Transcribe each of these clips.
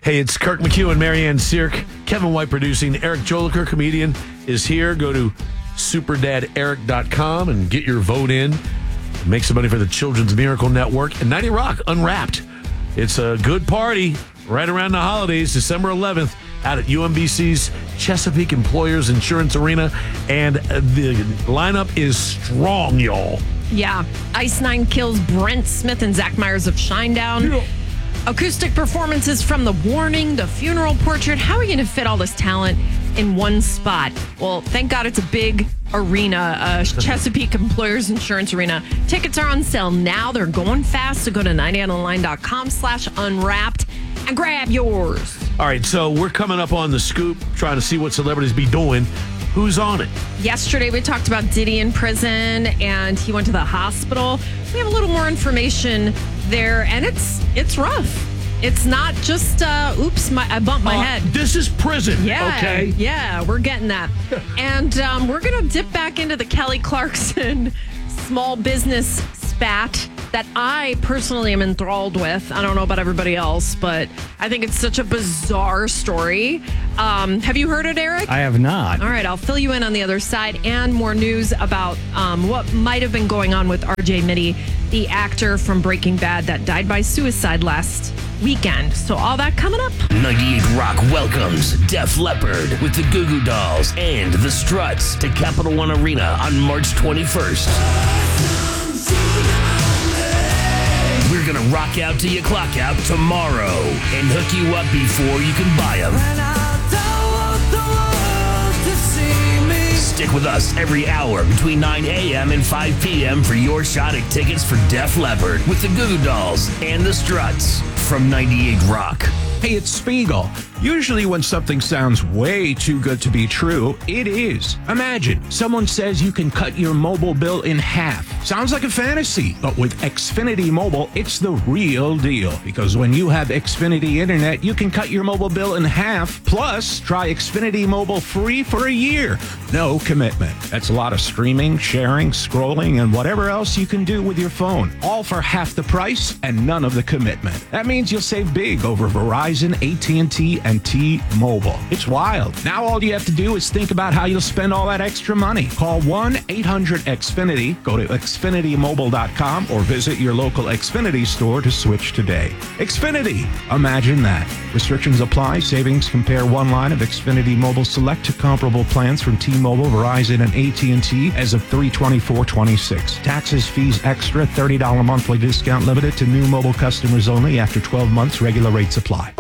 Hey, it's Kirk McHugh and Marianne Sirk. Kevin White producing. Eric Joliker, comedian, is here. Go to superdaderich.com and get your vote in. Make some money for the Children's Miracle Network. And 90 Rock Unwrapped. It's a good party right around the holidays, December 11th, out at UMBC's Chesapeake Employers Insurance Arena. And the lineup is strong, y'all. Yeah. Ice Nine Kills, Brent Smith and Zach Myers of Shinedown. Yeah. Acoustic performances from The Warning, The Funeral Portrait. How are we going to fit all this talent in one spot? Well, thank God it's a big arena, Chesapeake Employers Insurance Arena. Tickets are on sale now. They're going fast, so go to 98online.com/unwrapped and grab yours. All right, so we're coming up on the scoop, trying to see what celebrities be doing. Who's on it? Yesterday, we talked about Diddy in prison, and he went to the hospital. We have a little more information there, and it's rough. It's not just, oops, I bumped my head. This is prison, yeah, okay? Yeah, we're getting that. And we're going to dip back into the Kelly Clarkson small business spat that I personally am enthralled with. I don't know about everybody else, but I think it's such a bizarre story. Have you heard it, Eric? I have not. All right, I'll fill you in on the other side and more news about what might have been going on with RJ Mitte, the actor from Breaking Bad that died by suicide last weekend. So all that coming up. 98 Rock welcomes Def Leppard with the Goo Goo Dolls and the Struts to Capital One Arena on March 21st. We're going to rock out till you clock out tomorrow and hook you up before you can buy them. Stick with us every hour between 9 a.m. and 5 p.m. for your shot at tickets for Def Leppard with the Goo Goo Dolls and the Struts from 98 Rock. Hey, it's Spiegel. Usually when something sounds way too good to be true, it is. Imagine, someone says you can cut your mobile bill in half. Sounds like a fantasy, but with Xfinity Mobile, it's the real deal. Because when you have Xfinity Internet, you can cut your mobile bill in half. Plus, try Xfinity Mobile free for a year. No commitment. That's a lot of streaming, sharing, scrolling, and whatever else you can do with your phone. All for half the price and none of the commitment. That means you'll save big over Verizon, AT&T, and T-Mobile. It's wild. Now all you have to do is think about how you'll spend all that extra money. Call 1-800-XFINITY, go to xfinitymobile.com, or visit your local Xfinity store to switch today. Xfinity. Imagine that. Restrictions apply. Savings compare one line of Xfinity Mobile Select to comparable plans from T-Mobile, Verizon, and AT&T as of 3/24/26. Taxes, fees extra, $30 monthly discount limited to new mobile customers only after 12 months. Regular rates apply.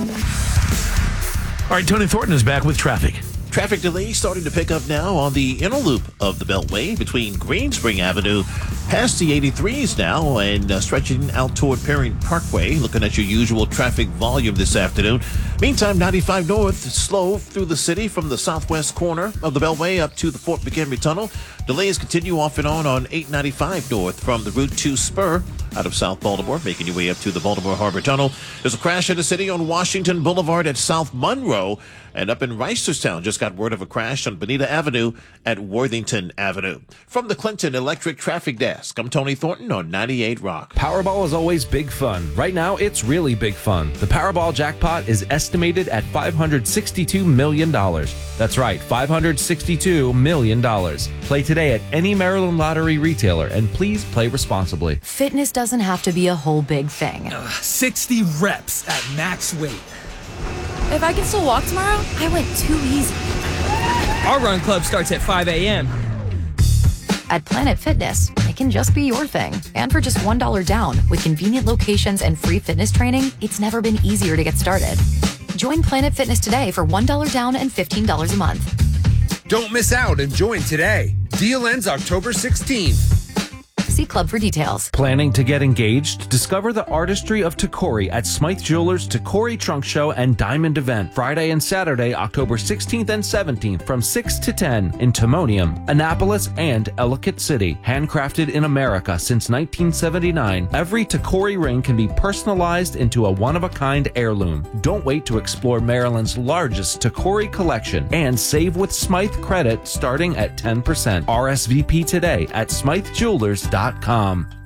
All right, Tony Thornton is back with traffic. Traffic delays starting to pick up now on the inner loop of the Beltway between Greenspring Avenue past the 83s now and stretching out toward Perry Parkway. Looking at your usual traffic volume this afternoon. Meantime, 95 North slow through the city from the southwest corner of the Beltway up to the Fort McHenry Tunnel. Delays continue off and on 895 North from the Route 2 spur out of South Baltimore, making your way up to the Baltimore Harbor Tunnel. There's a crash in the city on Washington Boulevard at South Monroe, and up in Reisterstown, just got word of a crash on Bonita Avenue at Worthington Avenue. From the Clinton Electric Traffic Desk, I'm Tony Thornton on 98 Rock. Powerball is always big fun. Right now, it's really big fun. The Powerball jackpot is estimated at $562 million. That's right, $562 million. Play today at any Maryland Lottery retailer, and please play responsibly. Fitness doesn't have to be a whole big thing. 60 reps at max weight. If I can still walk tomorrow, I went too easy. Our run club starts at 5 a.m. At Planet Fitness, it can just be your thing. And for just $1 down, with convenient locations and free fitness training, it's never been easier to get started. Join Planet Fitness today for $1 down and $15 a month. Don't miss out and join today. Deal ends October 16th. See Club for details. Planning to get engaged? Discover the artistry of Tacori at Smythe Jewelers' Tacori Trunk Show and Diamond Event, Friday and Saturday, October 16th and 17th from 6 to 10 in Timonium, Annapolis, and Ellicott City. Handcrafted in America since 1979, every Tacori ring can be personalized into a one-of-a-kind heirloom. Don't wait to explore Maryland's largest Tacori collection and save with Smythe credit starting at 10%. RSVP today at smythejewelers.com.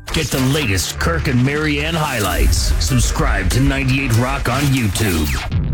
Get the latest Kirk and Marianne highlights. Subscribe to 98 Rock on YouTube.